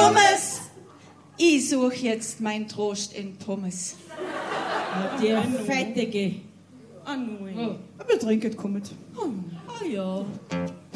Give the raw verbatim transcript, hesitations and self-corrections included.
Pommes. Ich suche jetzt meinen Trost in Pommes. Ja, die Fettige. Ah, nein. Oh. Aber trinket kommt. Ah ja.